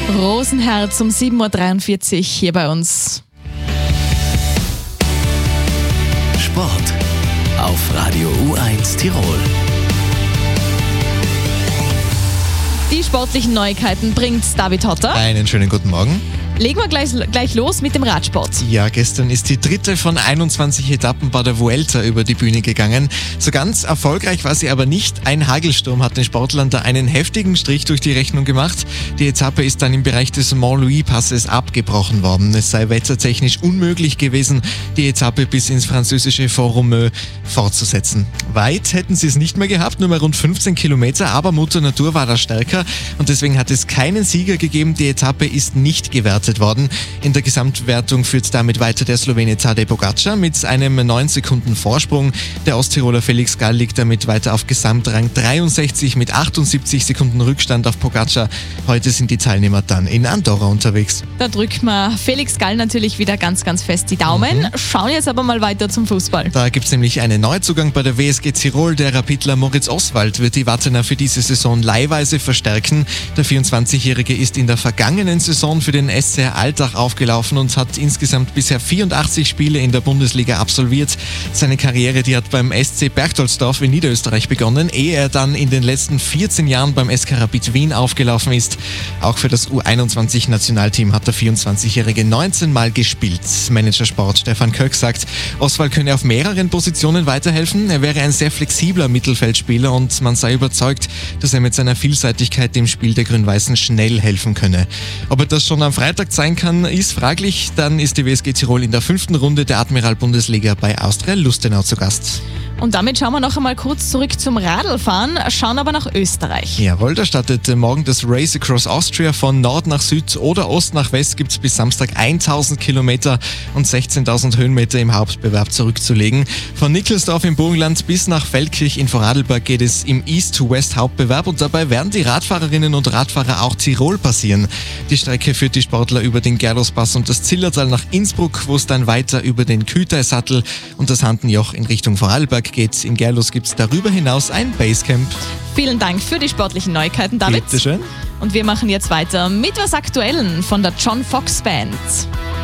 Rosenherz um 7.43 Uhr hier bei uns. Sport auf Radio U1 Tirol. Die sportlichen Neuigkeiten bringt David Hotter. Einen schönen guten Morgen. Legen wir gleich los mit dem Radsport. Ja, gestern ist die dritte von 21 Etappen bei der Vuelta über die Bühne gegangen. So ganz erfolgreich war sie aber nicht. Ein Hagelsturm hat den Sportlern da einen heftigen Strich durch die Rechnung gemacht. Die Etappe ist dann im Bereich des Mont-Louis-Passes abgebrochen worden. Es sei wettertechnisch unmöglich gewesen, die Etappe bis ins französische Font-Romeu fortzusetzen. Weit hätten sie es nicht mehr gehabt, nur mal rund 15 Kilometer, aber Mutter Natur war da stärker und deswegen hat es keinen Sieger gegeben. Die Etappe ist nicht gewertet worden. In der Gesamtwertung führt damit weiter der Slowene Tadej Pogačar mit einem 9 Sekunden Vorsprung. Der Osttiroler Felix Gall liegt damit weiter auf Gesamtrang 63 mit 78 Sekunden Rückstand auf Pogačar. Heute sind die Teilnehmer dann in Andorra unterwegs. Da drückt man Felix Gall natürlich wieder ganz, ganz fest die Daumen. Schauen jetzt aber mal weiter zum Fußball. Da gibt es nämlich einen Neuzugang bei der WSG Tirol. Der Rapidler Moritz Oswald wird die Wattener für diese Saison leihweise verstärken. Der 24-Jährige ist in der vergangenen Saison für den SC Altach aufgelaufen und hat insgesamt bisher 84 Spiele in der Bundesliga absolviert. Seine Karriere, die hat beim SC Berchtoldsdorf in Niederösterreich begonnen, ehe er dann in den letzten 14 Jahren beim SK Rapid Wien aufgelaufen ist. Auch für das U21-Nationalteam hat der 24-Jährige 19 Mal gespielt. Manager Sport Stefan Köck sagt, Oswald könne auf mehreren Positionen weiterhelfen. Er wäre ein sehr flexibler Mittelfeldspieler und man sei überzeugt, dass er mit seiner Vielseitigkeit dem Spiel der Grün-Weißen schnell helfen könne. Ob er das schon am Freitag sein kann, ist fraglich. Dann ist die WSG Tirol in der 5. Runde der Admiral-Bundesliga bei Austria Lustenau zu Gast. Und damit schauen wir noch einmal kurz zurück zum Radlfahren, schauen aber nach Österreich. Jawohl, da startet morgen das Race Across Austria. Von Nord nach Süd oder Ost nach West gibt es bis Samstag 1000 Kilometer und 16.000 Höhenmeter im Hauptbewerb zurückzulegen. Von Nickelsdorf im Burgenland bis nach Feldkirch in Vorarlberg geht es im East-to-West-Hauptbewerb und dabei werden die Radfahrerinnen und Radfahrer auch Tirol passieren. Die Strecke führt die Sportler über den Gerlospass und das Zillertal nach Innsbruck, wo es dann weiter über den Kühtersattel und das Handenjoch in Richtung Vorarlberg geht. In Gerlos gibt es darüber hinaus ein Basecamp. Vielen Dank für die sportlichen Neuigkeiten, David. Bitte schön. Und wir machen jetzt weiter mit was Aktuellen von der John Fox Band.